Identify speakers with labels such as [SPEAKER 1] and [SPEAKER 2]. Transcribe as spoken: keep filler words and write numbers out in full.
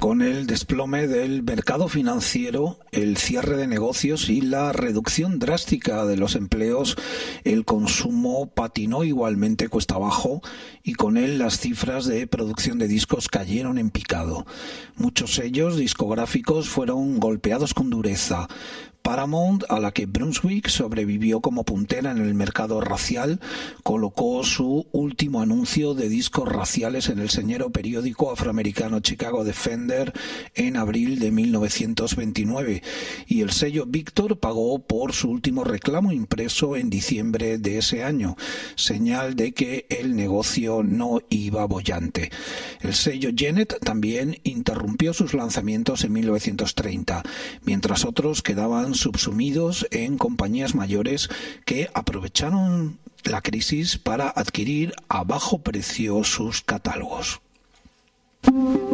[SPEAKER 1] con el desplome del mercado financiero, el cierre de negocios y la reducción drástica de los empleos, el consumo patinó igualmente cuesta abajo y con él las cifras de producción de discos cayeron en picado. Muchos sellos discográficos fueron golpeados con dureza. Paramount, a la que Brunswick sobrevivió como puntera en el mercado racial, colocó su último anuncio de discos raciales en el señero periódico afroamericano Chicago Defender en abril de mil novecientos veintinueve y el sello Victor pagó por su último reclamo impreso en diciembre de ese año, señal de que el negocio no iba boyante. El sello Gennett también interrumpió sus lanzamientos en mil novecientos treinta, mientras otros quedaban subsumidos en compañías mayores que aprovecharon la crisis para adquirir a bajo precio sus catálogos.